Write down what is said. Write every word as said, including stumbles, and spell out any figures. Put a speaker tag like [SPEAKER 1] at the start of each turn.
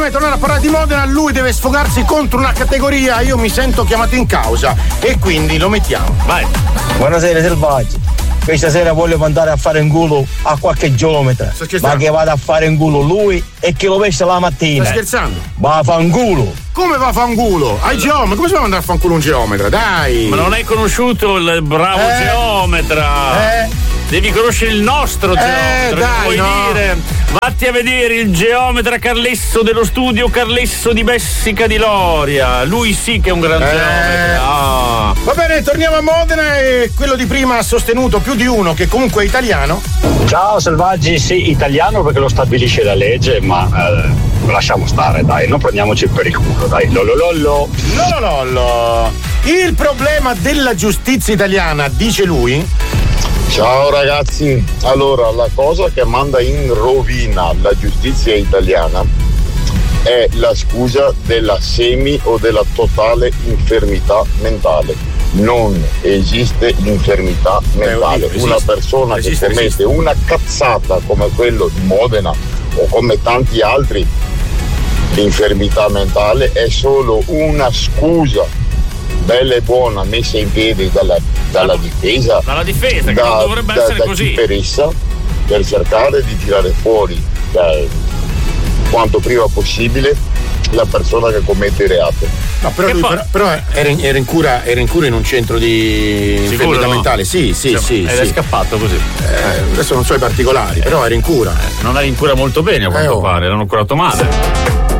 [SPEAKER 1] tornare a parlare di Modena, lui deve sfogarsi contro una categoria, io mi sento chiamato in causa e quindi lo mettiamo.
[SPEAKER 2] Vai.
[SPEAKER 3] Buonasera Selvaggi. Questa sera voglio andare a fare in culo a qualche geometra, ma che vada a fare in culo lui e che lo veste la mattina.
[SPEAKER 1] Stai scherzando?
[SPEAKER 3] Va a fanculo.
[SPEAKER 1] Come va a fanculo? Ai geometra, come si va ad andare a fanculo un geometra? Dai!
[SPEAKER 2] Ma non hai conosciuto il bravo
[SPEAKER 1] eh,
[SPEAKER 2] geometra?
[SPEAKER 1] Eh?
[SPEAKER 2] Devi conoscere il nostro geometra.
[SPEAKER 1] Eh, dai,
[SPEAKER 2] puoi
[SPEAKER 1] no.
[SPEAKER 2] dire? Vatti a vedere il geometra Carlesso dello studio Carlesso di Bessica di Loria. Lui sì che è un gran
[SPEAKER 1] eh.
[SPEAKER 2] geometra. Ah.
[SPEAKER 1] Va bene, torniamo a Modena e quello di prima ha sostenuto più di uno che comunque è italiano.
[SPEAKER 4] Ciao Selvaggi, sì, italiano perché lo stabilisce la legge, ma eh, lasciamo stare, dai, non prendiamoci per il culo, dai. Lollo lollo.
[SPEAKER 1] Lollo lollo. Il problema della giustizia italiana, dice lui.
[SPEAKER 5] Ciao ragazzi, allora la cosa che manda in rovina la giustizia italiana è la scusa della semi o della totale infermità mentale. Non esiste infermità mentale.
[SPEAKER 1] Beh,
[SPEAKER 5] una persona
[SPEAKER 1] esiste,
[SPEAKER 5] che commette
[SPEAKER 1] esiste.
[SPEAKER 5] una cazzata come quello di Modena o come tanti altri, l'infermità mentale è solo una scusa bella e buona messa in piedi dalla, dalla difesa,
[SPEAKER 2] Dalla difesa, che
[SPEAKER 5] da,
[SPEAKER 2] non dovrebbe
[SPEAKER 5] da,
[SPEAKER 2] essere
[SPEAKER 5] da
[SPEAKER 2] così.
[SPEAKER 5] chi per essa, per cercare di tirare fuori eh, quanto prima possibile la persona che commette il reato.
[SPEAKER 1] No, però
[SPEAKER 2] Che
[SPEAKER 1] lui
[SPEAKER 2] poi-
[SPEAKER 1] però, però era, in, era, in cura, era in cura in un centro di
[SPEAKER 2] Sicuro,
[SPEAKER 1] infermità
[SPEAKER 2] no?
[SPEAKER 1] mentale, sì, sì,
[SPEAKER 2] Cioè,
[SPEAKER 1] sì.
[SPEAKER 2] Ed
[SPEAKER 1] sì.
[SPEAKER 2] è scappato così.
[SPEAKER 1] Eh, adesso non so i particolari, però era in cura.
[SPEAKER 2] Non era in cura molto bene a quanto
[SPEAKER 1] Eh, oh.
[SPEAKER 2] pare, l'hanno curato male.